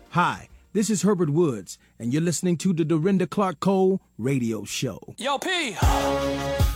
Hi, this is Herbert Woods, and you're listening to the Dorinda Clark Cole Radio Show. Yo, P.